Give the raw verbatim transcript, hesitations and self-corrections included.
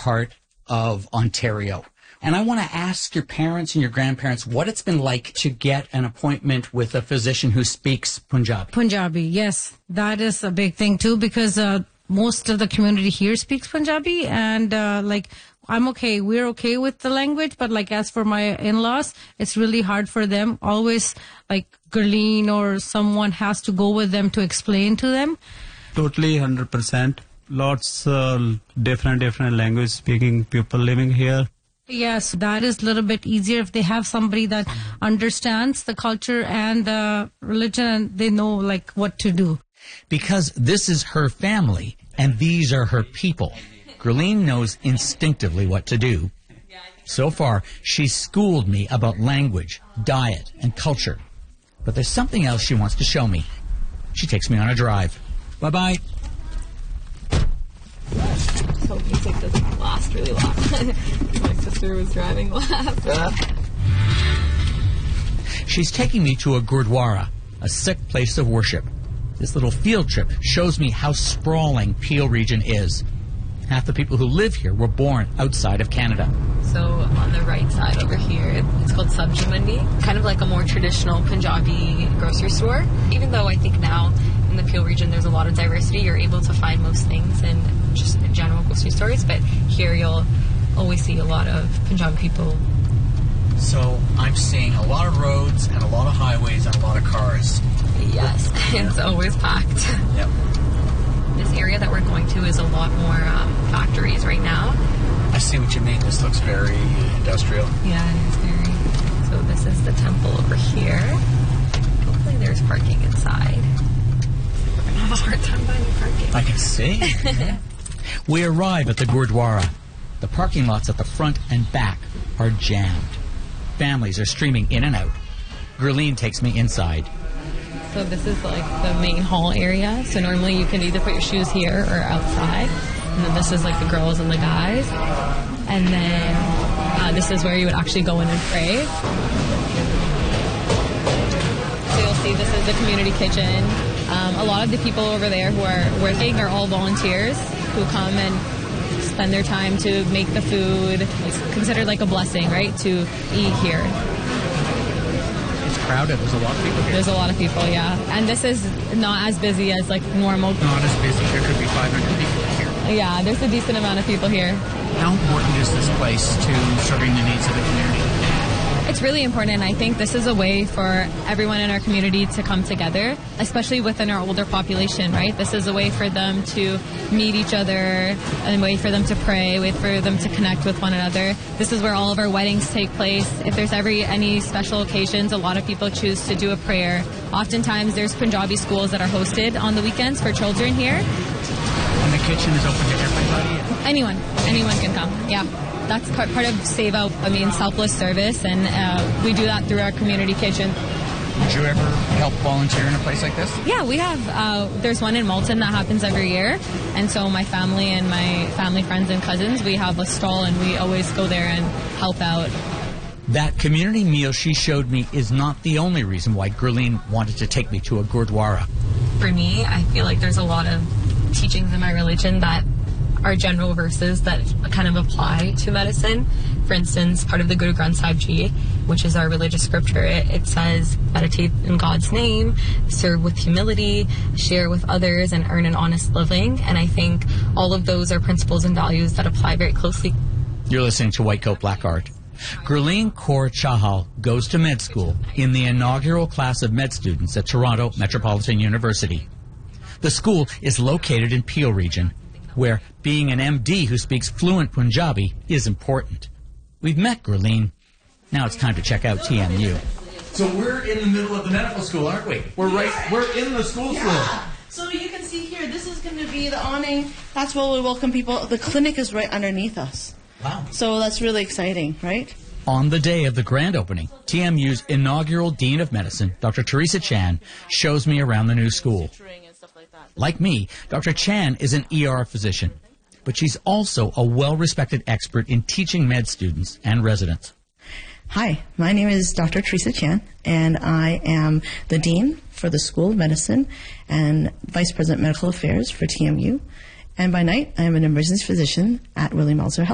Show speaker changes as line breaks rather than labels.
part of Ontario. And I want to ask your parents and your grandparents what it's been like to get an appointment with a physician who speaks Punjabi.
Punjabi, yes. That is a big thing too, because uh, most of the community here speaks Punjabi. And uh, like, I'm okay. We're okay with the language. But like, as for my in-laws, it's really hard for them. Always like Gurleen or someone has to go with them to explain to them.
Totally one hundred percent. Lots uh, different, different language speaking people living here.
Yes, that is a little bit easier if they have somebody that understands the culture and the religion and they know like what to do.
Because this is her family and these are her people, Gurleen knows instinctively what to do. So far, she's schooled me about language, diet, and culture. But there's something else she wants to show me. She takes me on a drive. Bye-bye.
So music doesn't last really long. My sister was driving last.
She's taking me to a Gurdwara, a Sikh place of worship. This little field trip shows me how sprawling Peel region is. Half the people who live here were born outside of Canada.
So on the right side over here, it's called Sabji Mandi, kind of like a more traditional Punjabi grocery store. Even though I think now in the Peel region there's a lot of diversity, you're able to find most things in just general grocery stores, but here you'll always see a lot of Punjabi people.
So I'm seeing a lot of roads and a lot of highways and a lot of cars.
Yes, it's always packed.
Yep.
This area that we're going to is a lot more um, factories right now.
I see what you mean. This looks very industrial.
Yeah, it is very. So this is the temple over here. Hopefully there's parking inside. We're going to have a hard time finding parking.
I can see. Yeah. We arrive at the Gurdwara. The parking lots at the front and back are jammed. Families are streaming in and out. Gurleen takes me inside.
So this is like the main hall area. So normally you can either put your shoes here or outside. And then this is like the girls and the guys. And then uh, this is where you would actually go in and pray. So you'll see this is the community kitchen. Um, a lot of the people over there who are working are all volunteers who come and spend their time to make the food. It's considered like a blessing, right, to eat here.
It's crowded. There's a lot of people here.
There's a lot of people, yeah. And this is not as busy as like normal.
Not as busy. There could be five hundred people here.
Yeah, there's a decent amount of people here.
How important is this place to serving the needs of the community?
It's really important, and I think this is a way for everyone in our community to come together, especially within our older population, right? This is a way for them to meet each other, a way for them to pray, a way for them to connect with one another. This is where all of our weddings take place. If there's ever any special occasions, a lot of people choose to do a prayer. Oftentimes, there's Punjabi schools that are hosted on the weekends for children here.
And the kitchen is open to everybody?
Anyone. Anyone can come, yeah. That's part, part of Save Out, I mean, selfless service, and uh, we do that through our community kitchen.
Would you ever help volunteer in a place like this?
Yeah, we have. Uh, there's one in Malton that happens every year, and so my family and my family friends and cousins, we have a stall, and we always go there and help out.
That community meal she showed me is not the only reason why Gurleen wanted to take me to a Gurdwara.
For me, I feel like there's a lot of teachings in my religion that are general verses that kind of apply to medicine. For instance, part of the Guru Granth Sahib Ji, which is our religious scripture, it, it says, meditate in God's name, serve with humility, share with others, and earn an honest living. And I think all of those are principles and values that apply very closely.
You're listening to White Coat Black Art. Gurleen Kaur Chahal goes to med school in the inaugural class of med students at Toronto Metropolitan University. The school is located in Peel region, where being an M D who speaks fluent Punjabi is important. We've met Gurleen. Now it's time to check out T M U.
So we're in the middle of the medical school, aren't we? We're right, we're in the school
yeah.
floor.
So you can see here, this is going to be the awning. That's where we welcome people. The clinic is right underneath us.
Wow.
So that's really exciting, right?
On the day of the grand opening, T M U's inaugural Dean of Medicine, Doctor Teresa Chan, shows me around the new school. Like me, Doctor Chan is an E R physician, but she's also a well-respected expert in teaching med students and residents.
Hi, my name is Doctor Teresa Chan, and I am the Dean for the School of Medicine and Vice President Medical Affairs for T M U. And by night, I am an emergency physician at William Elser Health.